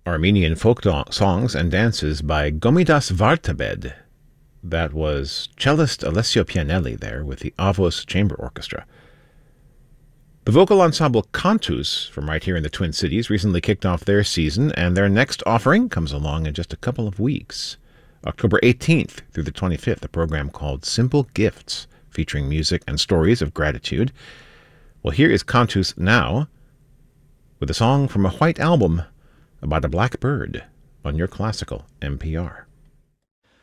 Armenian folk songs and dances by Gomidas Vartabed. That was cellist Alessio Pianelli there with the Avos Chamber Orchestra. The vocal ensemble Cantus, from right here in the Twin Cities, recently kicked off their season, and their next offering comes along in just a couple of weeks. October 18th through the 25th, a program called Simple Gifts, featuring music and stories of gratitude. Well, here is Cantus now, with a song from a White Album about a black bird on your classical NPR.